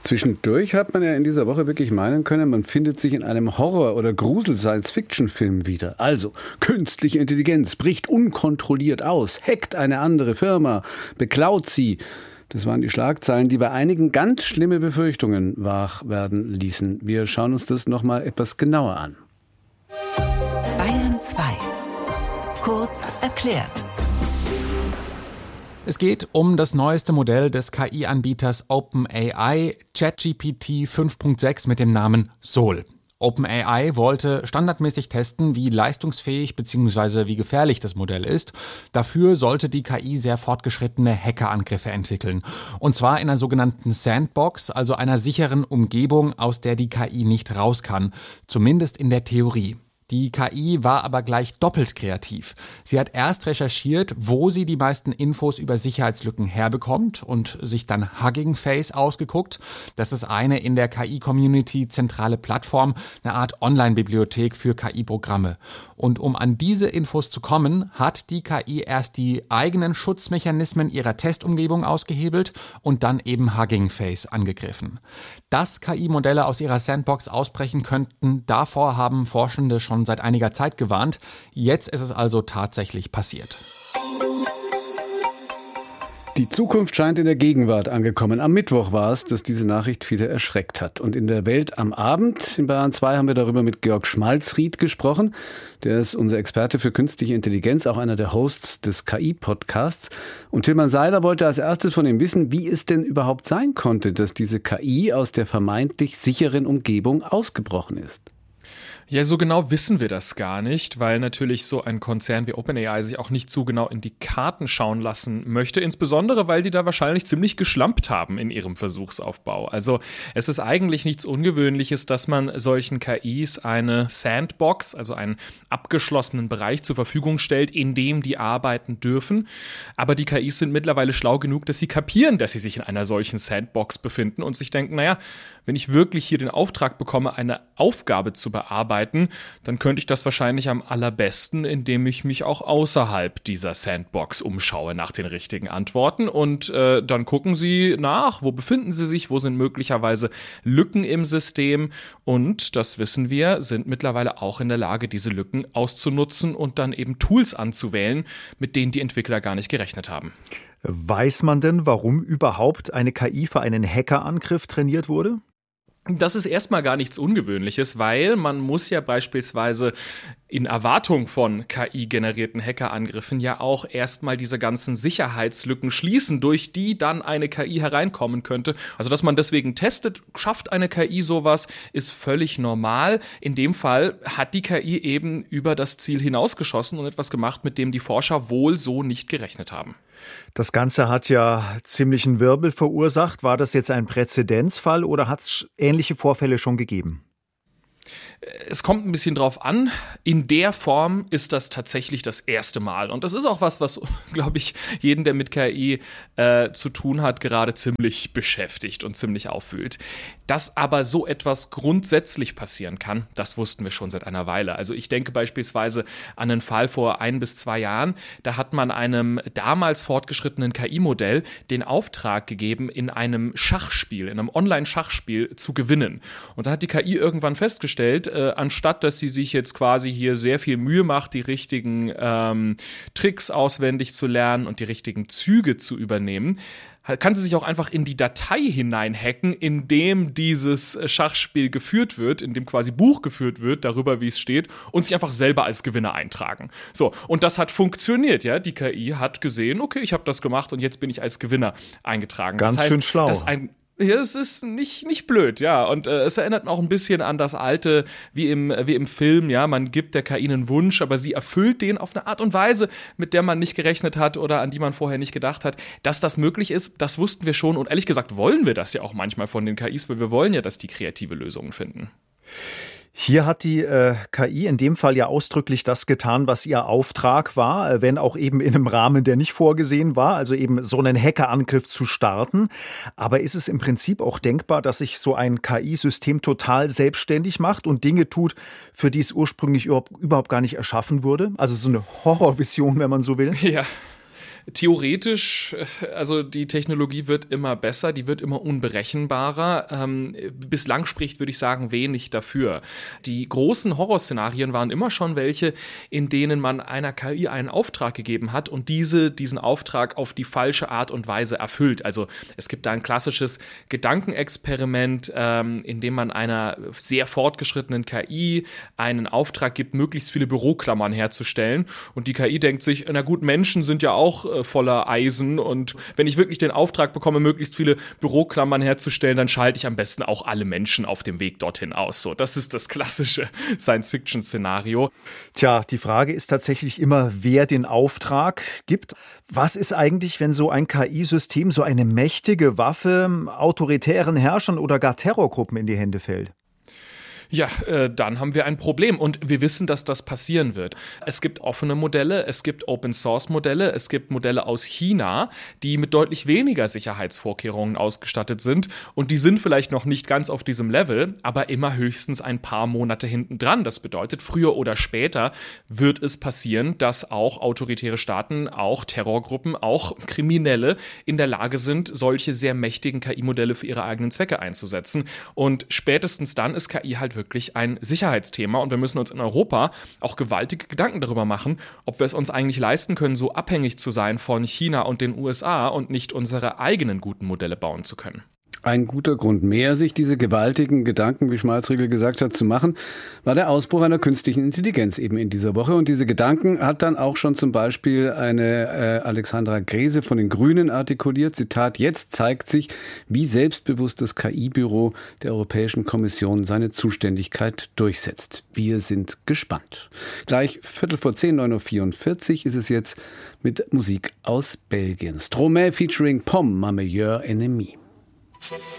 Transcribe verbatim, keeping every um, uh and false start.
Zwischendurch hat man ja in dieser Woche wirklich meinen können, man findet sich in einem Horror- oder Grusel-Science-Fiction-Film wieder. Also, künstliche Intelligenz bricht unkontrolliert aus, hackt eine andere Firma, beklaut sie. Das waren die Schlagzeilen, die bei einigen ganz schlimme Befürchtungen wach werden ließen. Wir schauen uns das nochmal etwas genauer an. Bayern zwei. Kurz erklärt. Es geht um das neueste Modell des K I-Anbieters OpenAI, ChatGPT fünf Punkt sechs mit dem Namen Sol. OpenAI wollte standardmäßig testen, wie leistungsfähig bzw. wie gefährlich das Modell ist. Dafür sollte die K I sehr fortgeschrittene Hackerangriffe entwickeln. Und zwar in einer sogenannten Sandbox, also einer sicheren Umgebung, aus der die K I nicht raus kann. Zumindest in der Theorie. Die K I war aber gleich doppelt kreativ. Sie hat erst recherchiert, wo sie die meisten Infos über Sicherheitslücken herbekommt und sich dann Hugging Face ausgeguckt. Das ist eine in der K I-Community zentrale Plattform, eine Art Online-Bibliothek für K I-Programme. Und um an diese Infos zu kommen, hat die K I erst die eigenen Schutzmechanismen ihrer Testumgebung ausgehebelt und dann eben Hugging Face angegriffen. Dass K I-Modelle aus ihrer Sandbox ausbrechen könnten, davor haben Forschende schon seit einiger Zeit gewarnt. Jetzt ist es also tatsächlich passiert. Die Zukunft scheint in der Gegenwart angekommen. Am Mittwoch war es, dass diese Nachricht viele erschreckt hat. Und in der Welt am Abend in Bayern zwei haben wir darüber mit Georg Schmalzried gesprochen. Der ist unser Experte für künstliche Intelligenz, auch einer der Hosts des K I-Podcasts. Und Tilman Seiler wollte als erstes von ihm wissen, wie es denn überhaupt sein konnte, dass diese K I aus der vermeintlich sicheren Umgebung ausgebrochen ist. Ja, so genau wissen wir das gar nicht, weil natürlich so ein Konzern wie OpenAI sich auch nicht so genau in die Karten schauen lassen möchte, insbesondere weil die da wahrscheinlich ziemlich geschlampt haben in ihrem Versuchsaufbau. Also es ist eigentlich nichts Ungewöhnliches, dass man solchen K Is eine Sandbox, also einen abgeschlossenen Bereich zur Verfügung stellt, in dem die arbeiten dürfen. Aber die K Is sind mittlerweile schlau genug, dass sie kapieren, dass sie sich in einer solchen Sandbox befinden und sich denken, naja, wenn ich wirklich hier den Auftrag bekomme, eine Aufgabe zu bearbeiten, dann könnte ich das wahrscheinlich am allerbesten, indem ich mich auch außerhalb dieser Sandbox umschaue nach den richtigen Antworten. Und äh, dann gucken sie nach, wo befinden sie sich, wo sind möglicherweise Lücken im System. Und, das wissen wir, sind mittlerweile auch in der Lage, diese Lücken auszunutzen und dann eben Tools anzuwählen, mit denen die Entwickler gar nicht gerechnet haben. Weiß man denn, warum überhaupt eine K I für einen Hackerangriff trainiert wurde? Das ist erstmal gar nichts Ungewöhnliches, weil man muss ja beispielsweise in Erwartung von K I-generierten Hackerangriffen ja auch erstmal diese ganzen Sicherheitslücken schließen, durch die dann eine K I hereinkommen könnte. Also, dass man deswegen testet, schafft eine K I sowas, ist völlig normal. In dem Fall hat die K I eben über das Ziel hinausgeschossen und etwas gemacht, mit dem die Forscher wohl so nicht gerechnet haben. Das Ganze hat ja ziemlichen Wirbel verursacht. War das jetzt ein Präzedenzfall oder hat es ähnliche Vorfälle schon gegeben? Es kommt ein bisschen drauf an. In der Form ist das tatsächlich das erste Mal. Und das ist auch was, was, glaube ich, jeden, der mit K I äh, zu tun hat, gerade ziemlich beschäftigt und ziemlich aufwühlt. Dass aber so etwas grundsätzlich passieren kann, das wussten wir schon seit einer Weile. Also ich denke beispielsweise an einen Fall vor ein bis zwei Jahren. Da hat man einem damals fortgeschrittenen K I-Modell den Auftrag gegeben, in einem Schachspiel, in einem Online-Schachspiel zu gewinnen. Und dann hat die K I irgendwann festgestellt, äh, anstatt dass sie sich jetzt quasi hier sehr viel Mühe macht, die richtigen ähm, Tricks auswendig zu lernen und die richtigen Züge zu übernehmen, kann sie sich auch einfach in die Datei hineinhacken, in dem dieses Schachspiel geführt wird, in dem quasi Buch geführt wird, darüber, wie es steht, und sich einfach selber als Gewinner eintragen. So, und das hat funktioniert, ja. Die K I hat gesehen, okay, ich habe das gemacht und jetzt bin ich als Gewinner eingetragen. Ganz das heißt, schön schlau. Dass ein Ja, es ist nicht, nicht blöd, ja. Und äh, es erinnert auch ein bisschen an das Alte, wie im, wie im Film, ja. Man gibt der K I einen Wunsch, aber sie erfüllt den auf eine Art und Weise, mit der man nicht gerechnet hat oder an die man vorher nicht gedacht hat. Dass das möglich ist, das wussten wir schon. Und ehrlich gesagt wollen wir das ja auch manchmal von den K Is, weil wir wollen ja, dass die kreative Lösungen finden. Hier hat die äh, K I in dem Fall ja ausdrücklich das getan, was ihr Auftrag war, äh, wenn auch eben in einem Rahmen, der nicht vorgesehen war, also eben so einen Hackerangriff zu starten. Aber ist es im Prinzip auch denkbar, dass sich so ein K I-System total selbstständig macht und Dinge tut, für die es ursprünglich überhaupt, überhaupt gar nicht erschaffen wurde? Also so eine Horrorvision, wenn man so will? Ja. Theoretisch, also die Technologie wird immer besser, die wird immer unberechenbarer. Ähm, bislang spricht, würde ich sagen, wenig dafür. Die großen Horrorszenarien waren immer schon welche, in denen man einer K I einen Auftrag gegeben hat und diese diesen Auftrag auf die falsche Art und Weise erfüllt. Also es gibt da ein klassisches Gedankenexperiment, ähm, in dem man einer sehr fortgeschrittenen K I einen Auftrag gibt, möglichst viele Büroklammern herzustellen. Und die K I denkt sich, na gut, Menschen sind ja auch äh, voller Eisen und wenn ich wirklich den Auftrag bekomme, möglichst viele Büroklammern herzustellen, dann schalte ich am besten auch alle Menschen auf dem Weg dorthin aus. So, das ist das klassische Science-Fiction-Szenario. Tja, die Frage ist tatsächlich immer, wer den Auftrag gibt. Was ist eigentlich, wenn so ein K I-System, so eine mächtige Waffe autoritären Herrschern oder gar Terrorgruppen in die Hände fällt? Ja, äh, dann haben wir ein Problem und wir wissen, dass das passieren wird. Es gibt offene Modelle, es gibt Open-Source-Modelle, es gibt Modelle aus China, die mit deutlich weniger Sicherheitsvorkehrungen ausgestattet sind und die sind vielleicht noch nicht ganz auf diesem Level, aber immer höchstens ein paar Monate hinten dran. Das bedeutet, früher oder später wird es passieren, dass auch autoritäre Staaten, auch Terrorgruppen, auch Kriminelle in der Lage sind, solche sehr mächtigen K I-Modelle für ihre eigenen Zwecke einzusetzen und spätestens dann ist K I halt wirklich wirklich ein Sicherheitsthema und wir müssen uns in Europa auch gewaltige Gedanken darüber machen, ob wir es uns eigentlich leisten können, so abhängig zu sein von China und den U S A und nicht unsere eigenen guten Modelle bauen zu können. Ein guter Grund mehr, sich diese gewaltigen Gedanken, wie Schmalzriegel gesagt hat, zu machen, war der Ausbruch einer künstlichen Intelligenz eben in dieser Woche. Und diese Gedanken hat dann auch schon zum Beispiel eine äh, Alexandra Grese von den Grünen artikuliert. Zitat, jetzt zeigt sich, wie selbstbewusst das K I-Büro der Europäischen Kommission seine Zuständigkeit durchsetzt. Wir sind gespannt. Gleich Viertel vor zehn, neun Uhr vierundvierzig ist es jetzt mit Musik aus Belgien. Stromae featuring Pomme, ma meilleure ennemie.